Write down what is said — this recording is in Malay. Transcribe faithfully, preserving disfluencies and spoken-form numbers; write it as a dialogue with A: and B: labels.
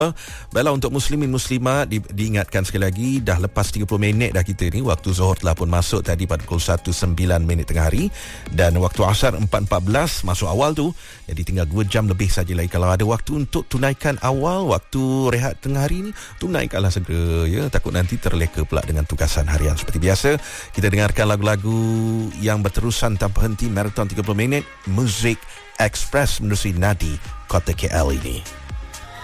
A: Baiklah, untuk muslimin muslimat di, diingatkan sekali lagi, dah lepas tiga puluh minit dah kita ni. Waktu zuhur telah pun masuk tadi pada pukul satu sembilan minit tengah hari, dan waktu asar empat empat belas masuk awal tu. Jadi tinggal dua jam lebih saja lagi. Kalau ada waktu untuk tunaikan awal waktu rehat tengah hari ni, tunaikanlah segera ya. Takut nanti terleka pula dengan tugasan harian. Seperti biasa, kita dengarkan lagu-lagu yang berterusan tanpa henti, maraton tiga puluh minit Muzik Express menerusi Nadi Kota K L ini.